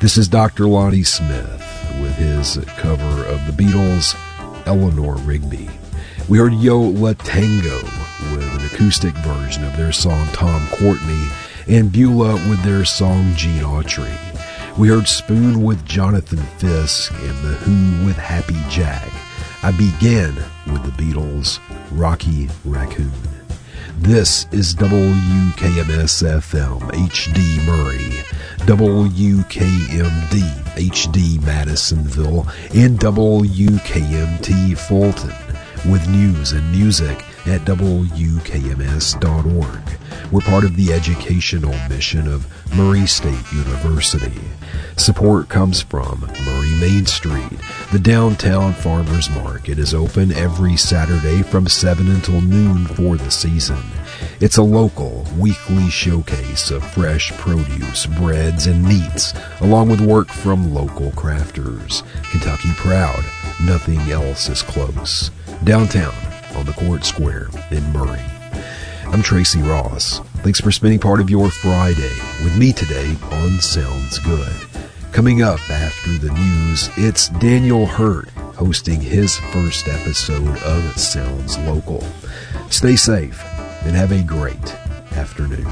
This is Dr. Lonnie Smith with his cover of the Beatles' Eleanor Rigby. We heard Yo La Tango with an acoustic version of their song Tom Courtney, and Beulah with their song Gene Autry. We heard Spoon with Jonathan Fisk and The Who with Happy Jack. I began with the Beatles' Rocky Raccoon. This is WKMS-FM HD Murray, WKMD HD Madisonville, and WKMT Fulton, with news and music at WKMS.org. We're part of the educational mission of Murray State University. Support comes from Murray Main Street. The downtown farmers market is open every Saturday from 7 until noon for the season. It's a local, weekly showcase of fresh produce, breads, and meats, along with work from local crafters. Kentucky proud, nothing else is close. Downtown on the Court Square in Murray. I'm Tracy Ross. Thanks for spending part of your Friday with me today on Sounds Good. Coming up after the news, it's Daniel Hurt hosting his first episode of Sounds Local. Stay safe and have a great afternoon.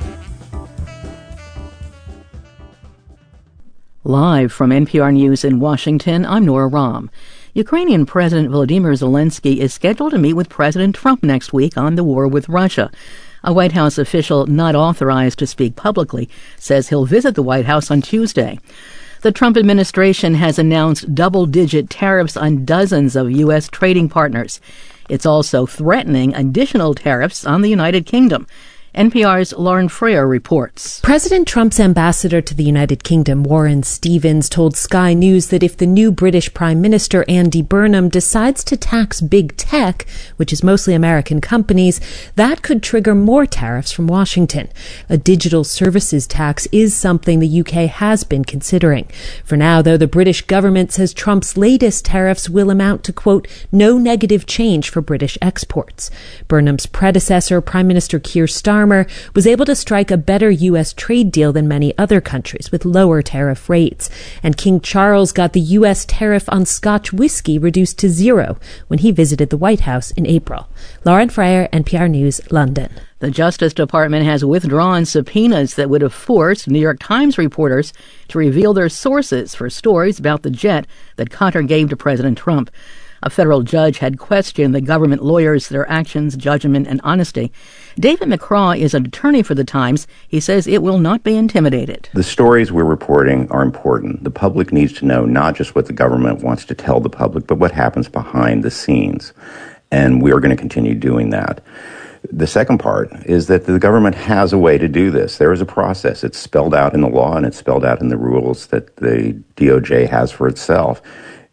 Live from NPR News in Washington, I'm Nora Rahm. Ukrainian President Volodymyr Zelensky is scheduled to meet with President Trump next week on the war with Russia. A White House official not authorized to speak publicly says he'll visit the White House on Tuesday. The Trump administration has announced double-digit tariffs on dozens of U.S. trading partners. It's also threatening additional tariffs on the United Kingdom. NPR's Lauren Freer reports. President Trump's ambassador to the United Kingdom, Warren Stevens, told Sky News that if the new British Prime Minister, Andy Burnham, decides to tax big tech, which is mostly American companies, that could trigger more tariffs from Washington. A digital services tax is something the UK has been considering. For now, though, the British government says Trump's latest tariffs will amount to, quote, no negative change for British exports. Burnham's predecessor, Prime Minister Keir Starmer, was able to strike a better U.S. trade deal than many other countries with lower tariff rates. And King Charles got the U.S. tariff on Scotch whiskey reduced to 0 when he visited the White House in April. Lauren Freyer, NPR News, London. The Justice Department has withdrawn subpoenas that would have forced New York Times reporters to reveal their sources for stories about the jet that Qatar gave to President Trump. A federal judge had questioned the government lawyers, their actions, judgment, and honesty. David McCraw is an attorney for the Times. He says it will not be intimidated. The stories we're reporting are important. The public needs to know not just what the government wants to tell the public, but what happens behind the scenes. And we are going to continue doing that. The second part is that the government has a way to do this. There is a process. It's spelled out in the law and it's spelled out in the rules that the DOJ has for itself.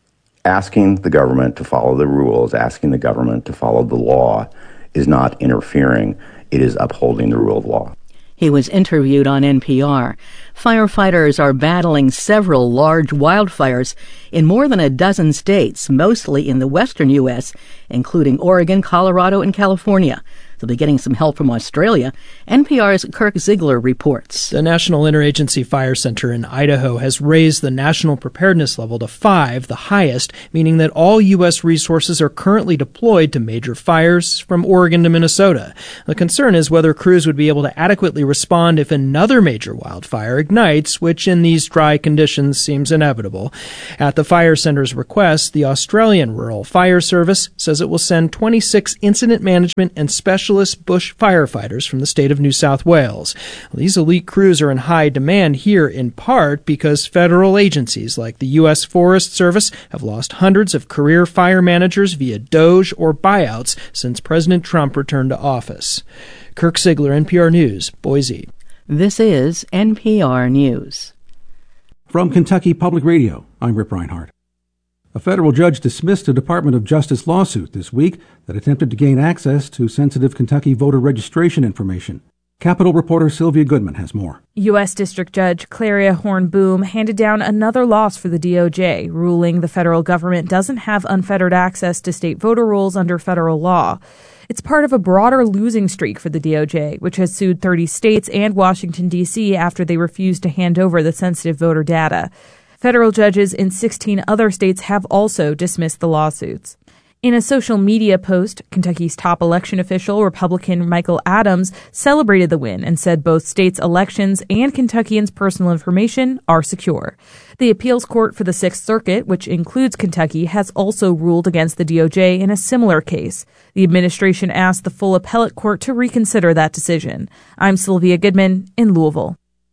Asking the government to follow the rules, asking the government to follow the law is not interfering. It is upholding the rule of law. He was interviewed on NPR. Firefighters are battling several large wildfires in more than a dozen states, mostly in the western U.S., including Oregon, Colorado, and California. They'll be getting some help from Australia. NPR's Kirk Ziegler reports. The National Interagency Fire Center in Idaho has raised the national preparedness level to 5, the highest, meaning that all U.S. resources are currently deployed to major fires from Oregon to Minnesota. The concern is whether crews would be able to adequately respond if another major wildfire ignites, which in these dry conditions seems inevitable. At the fire center's request, the Australian Rural Fire Service says it will send 26 incident management and specialist bush firefighters from the state of New South Wales. These elite crews are in high demand here in part because federal agencies like the U.S. Forest Service have lost hundreds of career fire managers via DOGE or buyouts since President Trump returned to office. Kirk Ziegler, NPR News, Boise. This is NPR News. From Kentucky Public Radio, I'm Rip Reinhardt. A federal judge dismissed a Department of Justice lawsuit this week that attempted to gain access to sensitive Kentucky voter registration information. Capitol reporter Sylvia Goodman has more. U.S. District Judge Claria Horn-Boom handed down another loss for the DOJ, ruling the federal government doesn't have unfettered access to state voter rolls under federal law. It's part of a broader losing streak for the DOJ, which has sued 30 states and Washington, D.C. after they refused to hand over the sensitive voter data. Federal judges in 16 other states have also dismissed the lawsuits. In a social media post, Kentucky's top election official, Republican Michael Adams, celebrated the win and said both states' elections and Kentuckians' personal information are secure. The appeals court for the Sixth Circuit, which includes Kentucky, has also ruled against the DOJ in a similar case. The administration asked the full appellate court to reconsider that decision. I'm Sylvia Goodman in Louisville.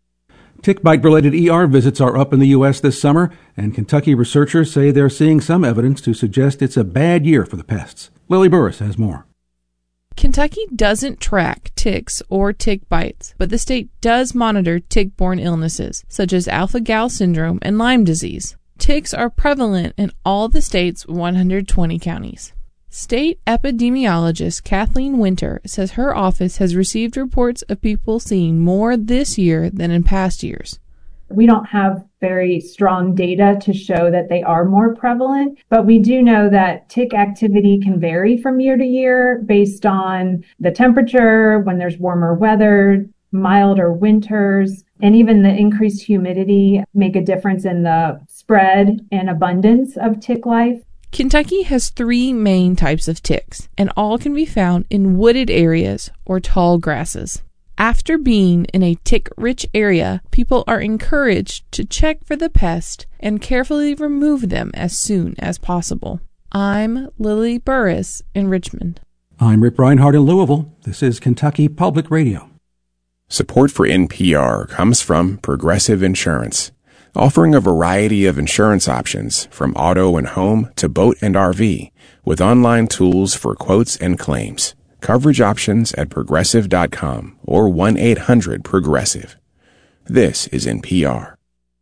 Tick bite-related ER visits are up in the U.S. this summer, and Kentucky researchers say they're seeing some evidence to suggest it's a bad year for the pests. Lily Burris has more. Kentucky doesn't track ticks or tick bites, but the state does monitor tick-borne illnesses, such as alpha-gal syndrome and Lyme disease. Ticks are prevalent in all the state's 120 counties. State epidemiologist Kathleen Winter says her office has received reports of people seeing more this year than in past years. We don't have very strong data to show that they are more prevalent, but we do know that tick activity can vary from year to year based on the temperature, when there's warmer weather, milder winters, and even the increased humidity make a difference in the spread and abundance of tick life. Kentucky has 3 main types of ticks, and all can be found in wooded areas or tall grasses. After being in a tick-rich area, people are encouraged to check for the pest and carefully remove them as soon as possible. I'm Lily Burris in Richmond. I'm Rip Reinhardt in Louisville. This is Kentucky Public Radio. Support for NPR comes from Progressive Insurance, offering a variety of insurance options from auto and home to boat and RV, with online tools for quotes and claims. Coverage options at Progressive.com or 1-800-PROGRESSIVE. This is NPR.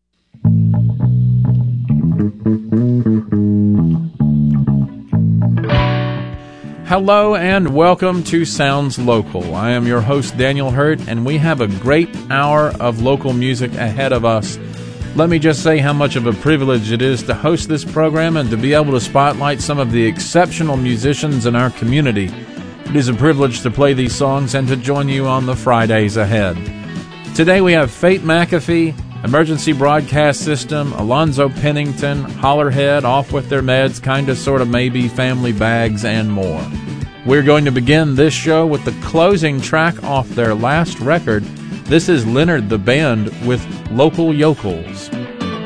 Hello and welcome to Sounds Local. I am your host, Daniel Hurt, and we have a great hour of local music ahead of us. Let me just say how much of a privilege it is to host this program and to be able to spotlight some of the exceptional musicians in our community. It is a privilege to play these songs and to join you on the Fridays ahead. Today we have Fate McAfee, Emergency Broadcast System, Alonzo Pennington, Hollerhead, Off With Their Meds, Kinda Sorta Maybe, Family Bags, and more. We're going to begin this show with the closing track off their last record. This is Leonard the Band with Local Yokels.